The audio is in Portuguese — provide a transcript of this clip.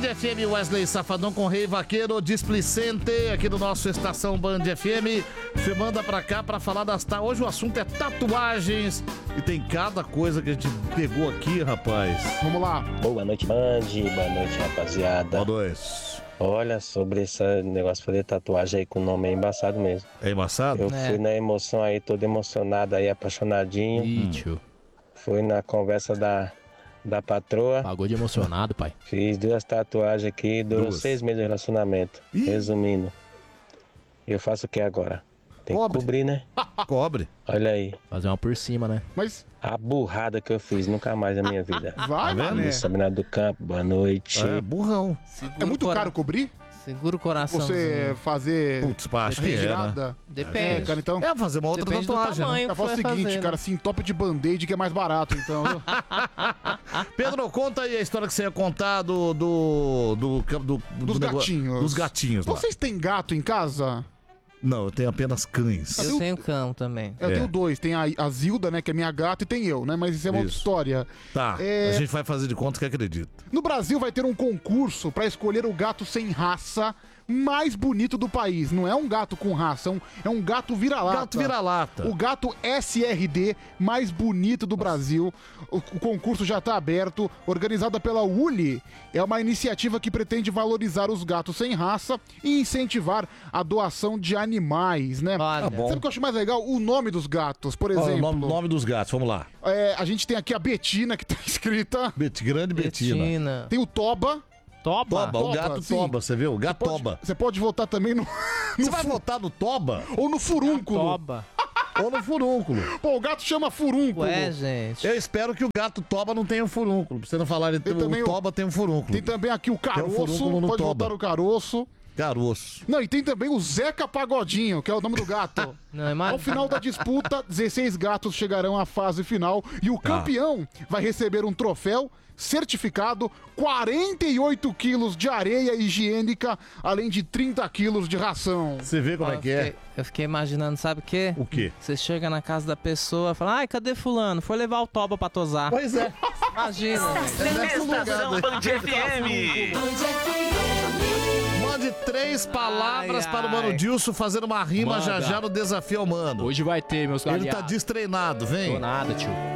Band FM, Wesley Safadão com Rei Vaqueiro Displicente, aqui do nosso Estação Band FM. Você manda pra cá pra falar das... Hoje o assunto é tatuagens e tem cada coisa que a gente pegou aqui, rapaz. Vamos lá. Boa noite, Band. Boa noite, rapaziada. Boa noite. Olha, sobre esse negócio de fazer tatuagem aí com o nome é embaçado mesmo. É embaçado? Eu fui na emoção aí, todo emocionado aí, apaixonadinho. Tio. Fui na conversa da patroa. Pagou de emocionado, pai. Fiz 2 tatuagens aqui, durou 6 meses de relacionamento. Resumindo. E eu faço o que agora? Tem que cobrir, né? Cobre. Olha aí. Fazer uma por cima, né? Mas a burrada que eu fiz, nunca mais na minha vida. vai, mané. Sabrina do Campo, boa noite. É, burrão. É muito caro cobrir? Segura o coração. Você fazer... Putz, pá, acho que é, né? retirada? Depende. Cara, então... É, fazer uma outra Depende do tatuagem, né? tamanho. Eu faço o que vai seguinte, fazer, cara, né? assim, top de band-aid que é mais barato, então... Pedro, conta aí a história que você ia contar dos gatinhos. Dos gatinhos lá. Vocês têm gato em casa? Não, eu tenho apenas cães. Eu tenho cão também. Eu tenho 2, tem a Zilda, né, que é minha gata, e tem eu, né, mas isso é uma outra Isso. história. Tá, a gente vai fazer de conta que acredita. No Brasil vai ter um concurso pra escolher o gato sem raça mais bonito do país. Não é um gato com raça, é um gato vira-lata. Gato vira-lata. O gato SRD mais bonito do Brasil. O concurso já está aberto, organizada pela Uli. É uma iniciativa que pretende valorizar os gatos sem raça e incentivar a doação de animais, né? Olha. Tá bom. Sabe o que eu acho mais legal? O nome dos gatos, por Ó, exemplo. o nome dos gatos, vamos lá. A gente tem aqui a Betina, que tá escrita. Grande Betina. Betina. Tem o Toba. Toba. Toba, o gato sim. Toba, você viu? O gato Toba. Você pode votar também no Você vai votar no Toba ou no furúnculo. Toba. ou no furúnculo? Pô, o gato chama furúnculo. Ué, gente. Eu espero que o gato Toba não tenha um furúnculo. Pra você não falar, Tem também o Toba tem um furúnculo. Tem também aqui o caroço, furúnculo no pode Toba. votar no caroço. Caroço. Não, e tem também o Zeca Pagodinho, que é o nome do gato. Não, imagina. Ao final da disputa, 16 gatos chegarão à fase final e o campeão vai receber um troféu certificado, 48 quilos de areia higiênica, além de 30 quilos de ração. Você vê como é que é? Eu fiquei imaginando, sabe o quê? O quê? Você chega na casa da pessoa e fala, ai, cadê fulano? Foi levar o Toba pra tosar. Pois é. Imagina. Estação Band FM. Mande 3 palavras Ai, para o Mano ai. Dilson fazer uma rima Manda. já no Desafio ao Mano. Hoje vai ter, meus caras. Ele tá destreinado, vem. Tô nada, tio.